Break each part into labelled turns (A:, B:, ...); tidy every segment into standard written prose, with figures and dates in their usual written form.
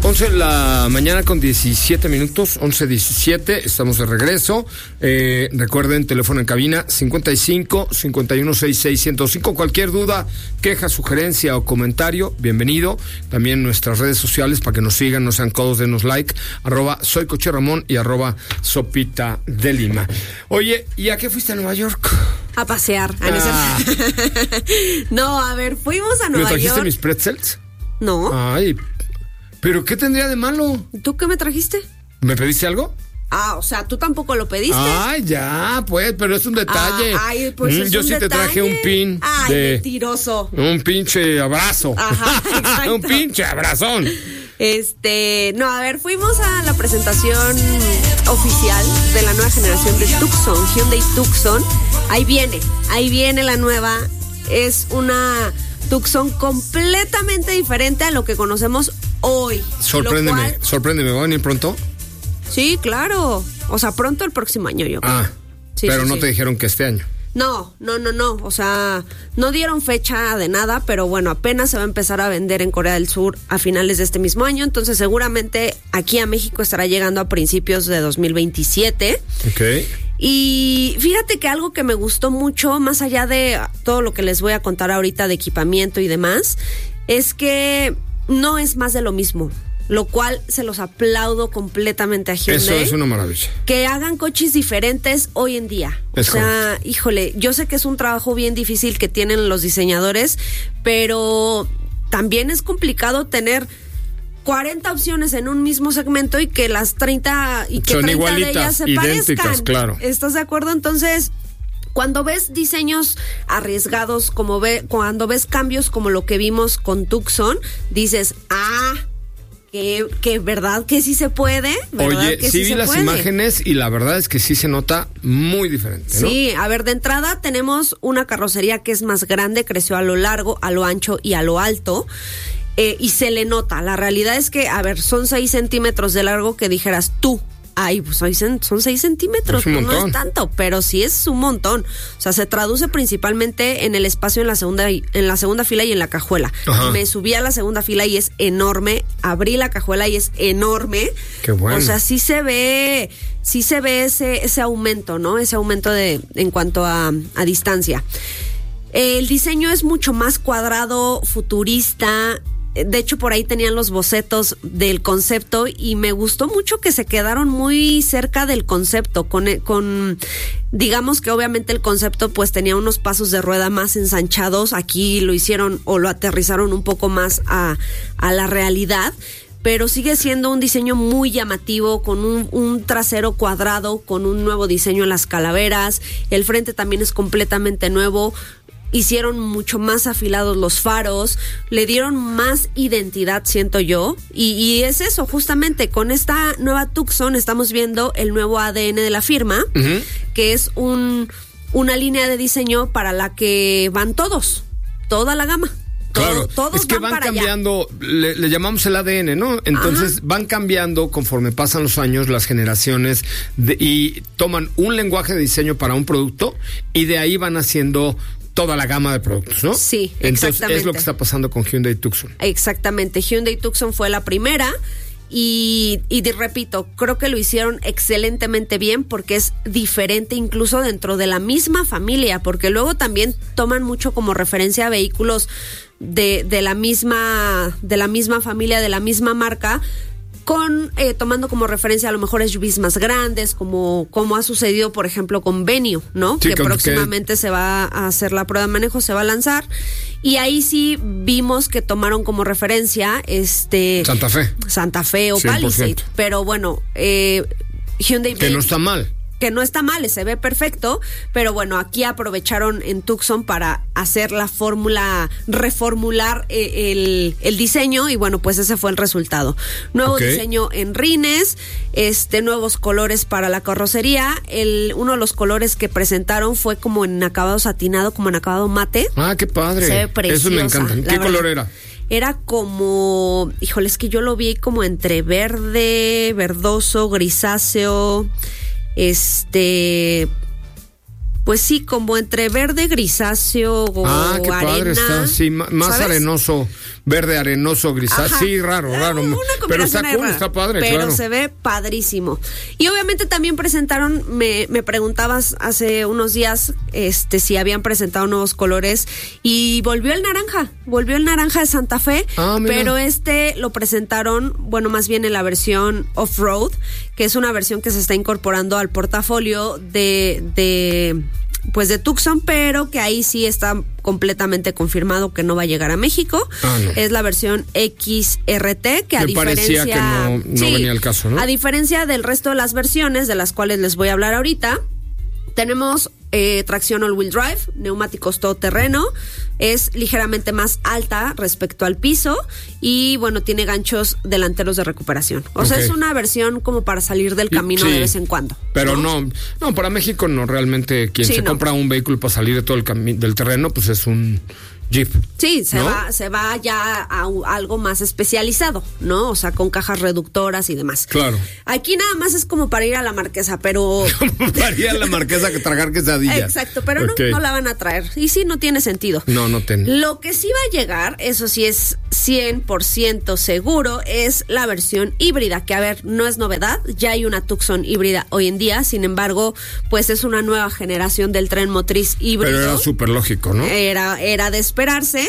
A: 11 de la mañana con 17 minutos, 11:17, estamos de regreso. Recuerden, teléfono en cabina 55-5166-105. Cualquier duda, queja, sugerencia o comentario, bienvenido. También nuestras redes sociales para que nos sigan, no sean codos, denos like, @soy Coche Ramón y @Sopita de Lima. Oye, ¿y a qué fuiste a Nueva York?
B: A pasear. No, a ver, fuimos a Nueva York.
A: ¿Me trajiste mis pretzels?
B: No.
A: Ay, ¿pero qué tendría de malo?
B: ¿Tú qué me trajiste?
A: ¿Me pediste algo?
B: Ah, o sea, tú tampoco lo pediste.
A: Ay, ya, pues, pero es un detalle.
B: Ay, pues es
A: yo
B: un
A: sí
B: detalle.
A: te traje un pin.
B: Ay, mentiroso.
A: Un pinche abrazo.
B: Ajá, exacto.
A: Un pinche abrazón.
B: No, a ver, fuimos a la presentación oficial de la nueva generación de Tucson, Hyundai Tucson. Ahí viene la nueva. Es una Tucson completamente diferente a lo que conocemos hoy.
A: Sorpréndeme, ¿va a venir pronto?
B: Sí, claro. O sea, pronto el próximo año, yo creo. Sí,
A: pero
B: sí,
A: no
B: sí.
A: te dijeron que este año.
B: No. O sea, no dieron fecha de nada, pero bueno, apenas se va a empezar a vender en Corea del Sur a finales de este mismo año. Entonces, seguramente aquí a México estará llegando a principios de 2027.
A: Ok.
B: Y fíjate que algo que me gustó mucho, más allá de todo lo que les voy a contar ahorita de equipamiento y demás, es que no es más de lo mismo. Lo cual se los aplaudo completamente a Hyundai.
A: Eso es una maravilla.
B: Que hagan coches diferentes hoy en día. O sea, híjole, yo sé que es un trabajo bien difícil que tienen los diseñadores, pero también es complicado tener 40 opciones en un mismo segmento y que las 30 y que
A: son
B: 30
A: igualitas,
B: de ellas se
A: idénticas,
B: parezcan.
A: Claro.
B: ¿Estás de acuerdo? Entonces, cuando ves diseños arriesgados, cuando ves cambios como lo que vimos con Tucson, dices, que verdad que sí se puede.
A: Oye,
B: que
A: sí vi las
B: puede.
A: Imágenes y la verdad es que sí se nota muy diferente, ¿no?
B: Sí, a ver, de entrada tenemos una carrocería que es más grande, creció a lo largo, a lo ancho y a lo alto. Y se le nota. La realidad es que, a ver, son 6 centímetros de largo que dijeras tú. Ay, pues son 6 centímetros,
A: es un montón.
B: No es tanto, pero sí es un montón. O sea, se traduce principalmente en el espacio en la segunda fila y en la cajuela.
A: Ajá.
B: Me subí a la segunda fila y es enorme. Abrí la cajuela y es enorme.
A: Qué bueno.
B: O sea, sí se ve ese aumento, ¿no? Ese aumento en cuanto a distancia. El diseño es mucho más cuadrado, futurista. De hecho, por ahí tenían los bocetos del concepto y me gustó mucho que se quedaron muy cerca del concepto, con digamos que obviamente el concepto pues tenía unos pasos de rueda más ensanchados. Aquí lo hicieron o lo aterrizaron un poco más a la realidad, pero sigue siendo un diseño muy llamativo, con un trasero cuadrado, con un nuevo diseño en las calaveras. El frente también es completamente nuevo. Hicieron mucho más afilados los faros, le dieron más identidad, siento yo, y es eso, justamente, con esta nueva Tucson estamos viendo el nuevo ADN de la firma, que es una línea de diseño para la que van toda la gama.
A: Claro,
B: todos
A: es que van cambiando, le llamamos el ADN, ¿no? Entonces van cambiando conforme pasan los años, las generaciones, y toman un lenguaje de diseño para un producto, y de ahí van haciendo toda la gama de productos, ¿no?
B: Sí,
A: entonces
B: exactamente.
A: es lo que está pasando con Hyundai Tucson.
B: Exactamente, Hyundai Tucson fue la primera y repito, creo que lo hicieron excelentemente bien porque es diferente incluso dentro de la misma familia, porque luego también toman mucho como referencia a vehículos de la misma familia, de la misma marca, tomando como referencia a lo mejor SUVs más grandes, como ha sucedido por ejemplo con Venue, ¿no?
A: Sí,
B: que próximamente se va a hacer la prueba de manejo, se va a lanzar, y ahí sí vimos que tomaron como referencia Santa Fe o 100%. Palisade, pero bueno, Hyundai
A: que no está mal.
B: Que no está mal, se ve perfecto, pero bueno, aquí aprovecharon en Tucson para hacer la fórmula, reformular el diseño, y bueno, pues ese fue el resultado. Nuevo diseño en rines, nuevos colores para la carrocería. Uno de los colores que presentaron fue como en acabado satinado, como en acabado mate.
A: Ah, qué padre.
B: Se ve preciosa.
A: Eso me encanta. ¿Qué color era?
B: Era como, híjole, es que yo lo vi como entre verde, verdoso, grisáceo, Pues sí, como entre verde grisáceo o
A: qué
B: arena.
A: Padre está, sí, más
B: ¿sabes?
A: arenoso, verde arenoso, grisáceo, sí, raro.
B: Una
A: Pero está
B: combinación
A: cool,
B: rara,
A: está padre,
B: pero
A: claro.
B: se ve padrísimo. Y obviamente también presentaron, me preguntabas hace unos días si habían presentado nuevos colores, y volvió el naranja de Santa Fe, pero lo presentaron, bueno, más bien en la versión off-road, que es una versión que se está incorporando al portafolio de Tucson, pero que ahí sí está completamente confirmado que no va a llegar a México.
A: No.
B: Es la versión XRT, que a diferencia...
A: parecía que no venía al caso, ¿no?
B: A diferencia del resto de las versiones, de las cuales les voy a hablar ahorita, tenemos tracción all-wheel drive, neumáticos todoterreno, es ligeramente más alta respecto al piso y, bueno, tiene ganchos delanteros de recuperación. O sea, es una versión como para salir del camino de vez en cuando.
A: Pero no, para México no, realmente quien se compra un vehículo para salir de todo el del terreno, pues es un Jeep.
B: Sí, se va ya a algo más especializado, ¿no? O sea, con cajas reductoras y demás.
A: Claro.
B: Aquí nada más es como para ir a la Marquesa, pero...
A: Como para ir a la Marquesa que tragar quesadillas.
B: Exacto, pero no la van a traer. Y sí, no tiene sentido.
A: No tiene.
B: Lo que sí va a llegar, eso sí es 100% seguro, es la versión híbrida, que a ver, no es novedad, ya hay una Tucson híbrida hoy en día, sin embargo, pues es una nueva generación del tren motriz híbrido.
A: Pero era súper lógico, ¿no?
B: Era de esperarse.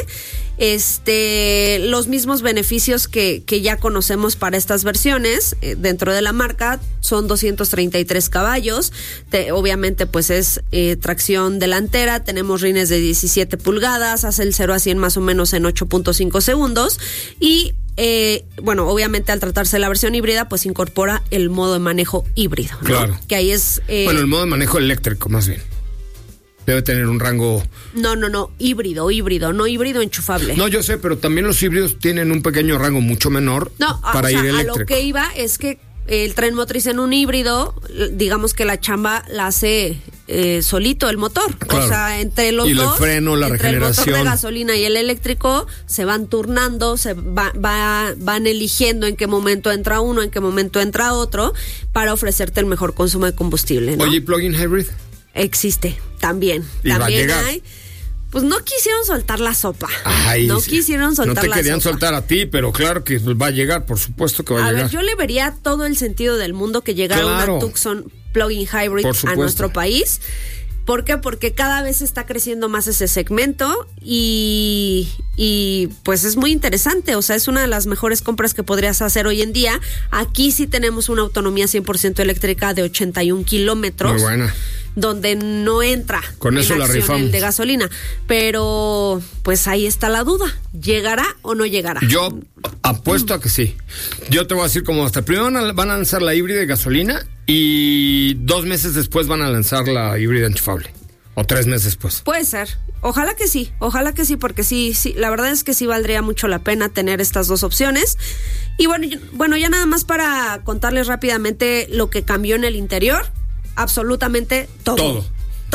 B: Los mismos beneficios que ya conocemos para estas versiones dentro de la marca son 233 caballos, obviamente pues es tracción delantera, tenemos rines de 17 pulgadas, hace el 0 a 100 más o menos en 8.5 segundos y bueno, obviamente al tratarse de la versión híbrida pues incorpora el modo de manejo híbrido, ¿no?
A: Claro.
B: Que ahí es...
A: bueno, el modo de manejo eléctrico más bien. Debe tener un rango... No,
B: híbrido, no híbrido enchufable.
A: No, yo sé, pero también los híbridos tienen un pequeño rango mucho menor para ir eléctrico.
B: A lo que iba es que el tren motriz en un híbrido, digamos que la chamba la hace solito el motor. Claro. O sea, entre los dos,
A: el freno, la regeneración.
B: El motor de gasolina y el eléctrico se van turnando, van eligiendo en qué momento entra uno, en qué momento entra otro, para ofrecerte el mejor consumo de combustible, ¿no?
A: Oye, ¿y plug-in hybrid?
B: Existe, también.
A: ¿Y
B: también
A: va a llegar?
B: Hay. Pues no quisieron soltar la sopa.
A: No
B: quisieron soltar la sopa.
A: No te querían soltar a ti, pero claro que va a llegar, por supuesto que va a llegar.
B: A ver, yo le vería todo el sentido del mundo que llegara una Tucson plug-in hybrid a nuestro país. ¿Por qué? Porque cada vez está creciendo más ese segmento y pues es muy interesante, o sea, es una de las mejores compras que podrías hacer hoy en día. Aquí sí tenemos una autonomía 100% eléctrica de 81 kilómetros.
A: Muy buena.
B: Donde no entra
A: con eso la rifamos
B: el de gasolina, pero pues ahí está la duda, ¿llegará o no llegará?
A: Yo apuesto a que sí. Yo te voy a decir cómo hasta primero van a lanzar la híbrida de gasolina y 2 meses después van a lanzar la híbrida enchufable, o 3 meses después.
B: Puede ser, ojalá que sí, porque sí, la verdad es que sí valdría mucho la pena tener estas dos opciones. Y bueno, ya nada más para contarles rápidamente lo que cambió en el interior. Absolutamente todo.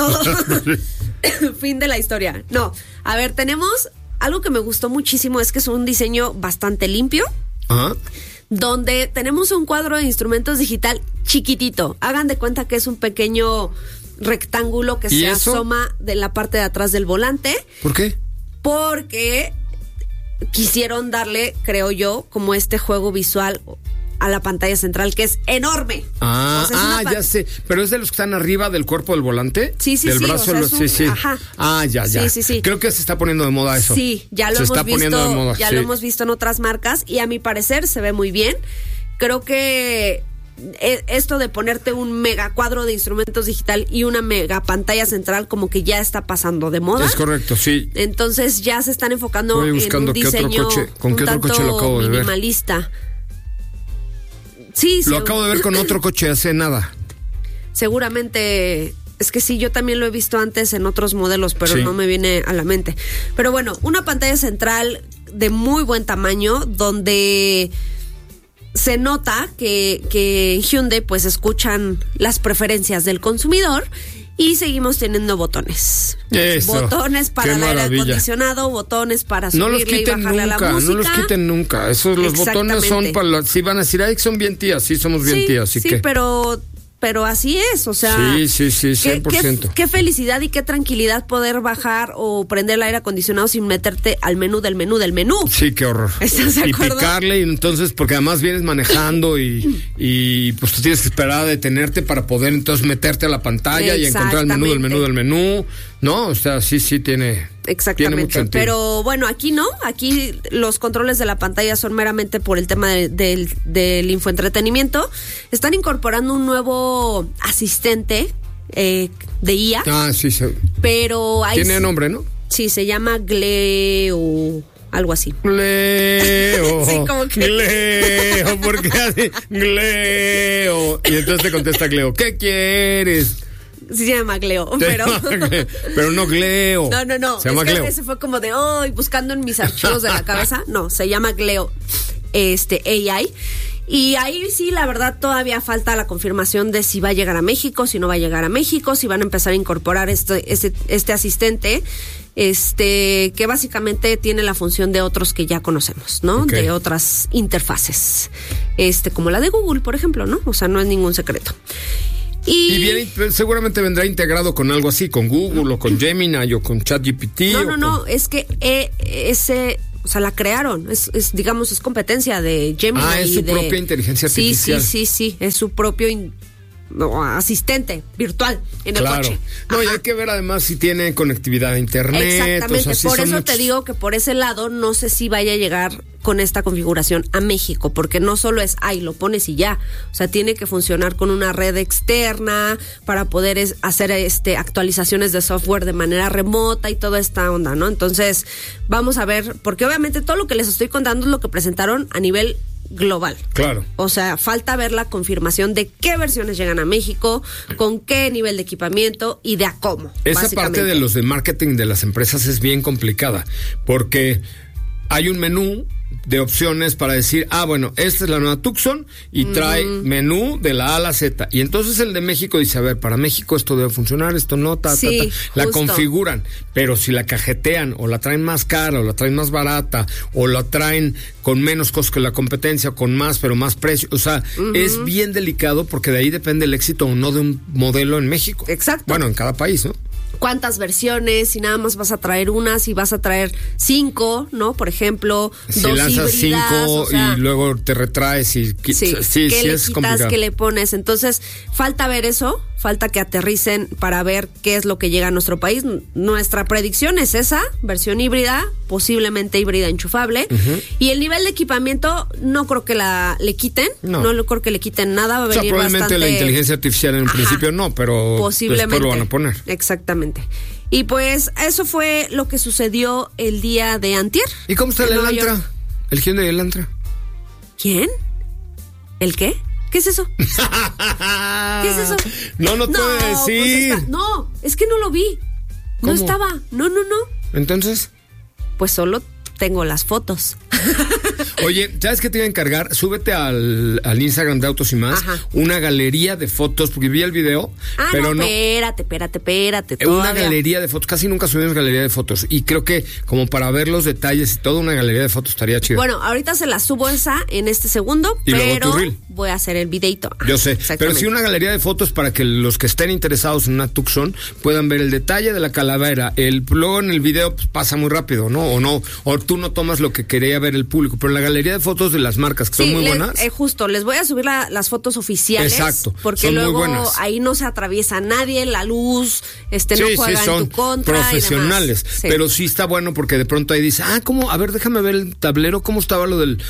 B: Fin de la historia. No, a ver, tenemos algo que me gustó muchísimo, es que es un diseño bastante limpio.
A: Ajá.
B: Donde tenemos un cuadro de instrumentos digital chiquitito. Hagan de cuenta que es un pequeño rectángulo que se asoma de la parte de atrás del volante.
A: ¿Por qué?
B: Porque quisieron darle, creo yo, como este juego visual a la pantalla central, que es enorme.
A: Ya sé. ¿Pero es de los que están arriba del cuerpo del volante?
B: Sí.
A: Del brazo,
B: o sea,
A: sí.
B: Ajá.
A: Ya.
B: Sí.
A: Creo que se está poniendo de moda eso.
B: Sí, ya lo hemos visto. Ya lo hemos visto en otras marcas y a mi parecer se ve muy bien. Creo que esto de ponerte un mega cuadro de instrumentos digital y una mega pantalla central como que ya está pasando de moda.
A: Es correcto, sí.
B: Entonces ya se están enfocando en un diseño
A: ¿con qué otro coche lo acabo de ver?
B: Minimalista. Sí,
A: lo acabo de ver con otro coche hace nada.
B: Seguramente, es que sí, yo también lo he visto antes en otros modelos, pero no me viene a la mente. Pero bueno, una pantalla central de muy buen tamaño, donde se nota que en Hyundai pues escuchan las preferencias del consumidor. Y seguimos teniendo botones.
A: Eso,
B: botones para el aire acondicionado, botones para subirle y bajarle a la música.
A: No los quiten nunca. Esos los botones son para si van a decir, ay, son bien tías, sí somos bien tías.
B: Sí, pero pero así es, o sea...
A: Sí, 100%.
B: Qué felicidad y qué tranquilidad poder bajar o prender el aire acondicionado sin meterte al menú del menú del menú.
A: Sí, qué horror.
B: ¿Estás de acuerdo?
A: Y picarle, y entonces, porque además vienes manejando y pues tú tienes que esperar a detenerte para poder entonces meterte a la pantalla y encontrar el menú del menú del menú. No, o sea, sí tiene...
B: Exactamente,
A: tiene mucho sentido.
B: Pero bueno, aquí no, aquí los controles de la pantalla son meramente por el tema del infoentretenimiento. Están incorporando un nuevo asistente de IA.
A: Ah, sí,
B: pero ahí
A: tiene nombre, ¿no?
B: Sí, se llama Gleo, algo así.
A: Gleo.
B: Sí, como que...
A: Gleo, ¿por qué así? Gleo. Y entonces te contesta Gleo, ¿qué quieres?
B: Sí se llama Gleo, pero...
A: pero no Gleo.
B: No.
A: Se llama Gleo.
B: Ese fue como de, buscando en mis archivos de la cabeza. No, se llama Gleo AI. Y ahí sí, la verdad, todavía falta la confirmación de si va a llegar a México, si no va a llegar a México, si van a empezar a incorporar este asistente, que básicamente tiene la función de otros que ya conocemos, ¿no?
A: Okay.
B: De otras interfaces, como la de Google, por ejemplo, ¿no? O sea, no es ningún secreto. Y
A: viene, seguramente vendrá integrado con algo así, con Google o con Gemini o con ChatGPT.
B: No, es que o sea, la crearon, digamos, es competencia de Gemini.
A: Es su propia inteligencia artificial.
B: Sí, es su propio asistente virtual en el coche.
A: No, y hay que ver además si tiene conectividad a internet.
B: Exactamente,
A: o sea,
B: por eso te digo que por ese lado no sé si vaya a llegar con esta configuración a México, porque no solo es, lo pones y ya, o sea, tiene que funcionar con una red externa para poder hacer actualizaciones de software de manera remota y toda esta onda, ¿no? Entonces, vamos a ver, porque obviamente todo lo que les estoy contando es lo que presentaron a nivel global.
A: Claro.
B: O sea, falta ver la confirmación de qué versiones llegan a México, con qué nivel de equipamiento y de a cómo.
A: Esa parte de los de marketing de las empresas es bien complicada, porque hay un menú de opciones para decir, bueno, esta es la nueva Tucson y trae menú de la A a la Z. Y entonces el de México dice, a ver, para México esto debe funcionar, esto no, la configuran. Pero si la cajetean o la traen más cara o la traen más barata o la traen con menos costos que la competencia o con más, pero más precio, o sea, es bien delicado porque de ahí depende el éxito o no de un modelo en México.
B: Exacto.
A: Bueno, en cada país, ¿no?
B: ¿Cuántas versiones? Si nada más vas a traer una, si vas a traer 5, ¿no? Por ejemplo,
A: si
B: 2
A: lanzas
B: híbridas,
A: 5
B: o sea,
A: y luego te retraes y
B: ¿qué le
A: es
B: quitas,
A: complicado.
B: qué le pones? Entonces, falta ver eso, falta que aterricen para ver qué es lo que llega a nuestro país. Nuestra predicción es esa, versión híbrida, posiblemente híbrida enchufable. Y el nivel de equipamiento no creo que le quiten, no creo que le quiten nada, va a venir
A: probablemente
B: bastante...
A: la inteligencia artificial en un principio no, pero
B: posiblemente
A: después lo van a poner.
B: Exactamente. Y pues eso fue lo que sucedió el día de antier.
A: ¿Y cómo está el Elantra? ¿El Hyundai Elantra?
B: ¿Quién? ¿El qué? ¿Qué es eso? ¿Qué es eso?
A: No puede decir.
B: Pues no, es que no lo vi.
A: ¿Cómo?
B: No estaba. No.
A: Entonces,
B: pues solo tengo las fotos.
A: Oye, ¿sabes qué te iba a encargar? Súbete al Instagram de Autos y Más, una galería de fotos, porque vi el video, pero no.
B: Espérate.
A: Una galería de fotos, casi nunca subimos galería de fotos, y creo que como para ver los detalles y todo, una galería de fotos estaría chido.
B: Bueno, ahorita se la subo en este segundo,
A: y
B: pero
A: luego
B: voy a hacer el videito.
A: Yo sé, pero sí una galería de fotos para que los que estén interesados en una Tucson puedan ver el detalle de la calavera. Luego en el video pasa muy rápido, ¿no? O tú no tomas lo que quería ver el público, pero la galería de fotos de las marcas que son muy buenas.
B: Justo, les voy a subir las fotos oficiales.
A: Exacto,
B: porque
A: son
B: luego
A: muy buenas.
B: Ahí no se atraviesa nadie, la luz, no juega en tu contra.
A: Profesionales,
B: y demás.
A: pero sí está bueno porque de pronto ahí dice, ¿cómo? A ver, déjame ver el tablero, ¿cómo estaba lo del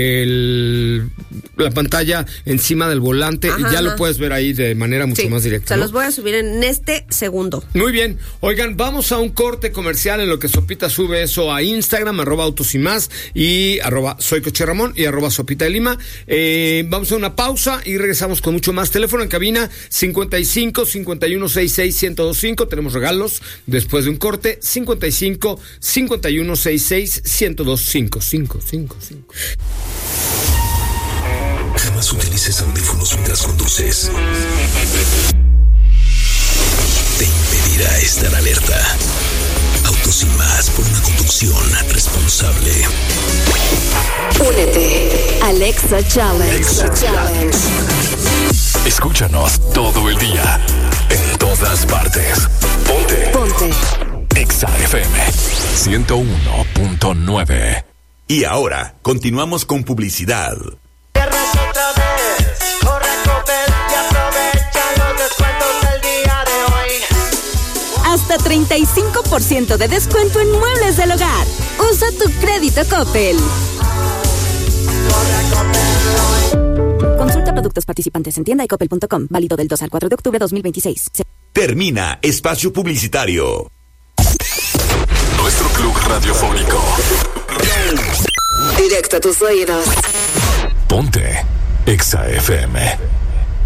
A: la pantalla encima del volante? Y ya lo puedes ver ahí de manera mucho más directa.
B: Se los voy a subir en este segundo.
A: Muy bien, oigan, vamos a un corte comercial en lo que Sopita sube eso a Instagram, @autos y más, y @soy Coche Ramón y @Sopita de Lima. Vamos a una pausa y regresamos con mucho más. Teléfono en cabina 55 51 66 1025. Tenemos regalos después de un corte. 55 51 66 1025. 555.
C: Jamás utilices audífonos mientras conduces. Te impedirá estar alerta. Autos y Más, por una conducción responsable.
D: Únete. Alexa Challenge.
C: Escúchanos todo el día, en todas partes. Ponte. Exa FM 101.9.
D: Y ahora, continuamos con publicidad.
E: Hasta 35% de descuento en muebles del hogar. Usa tu crédito Coppel. Consulta productos participantes en tienda y coppel.com. Válido del 2 al 4 de octubre 2026.
D: Termina espacio publicitario.
C: Nuestro club radiofónico.
F: Directo a tus oídos.
C: Ponte Exa FM.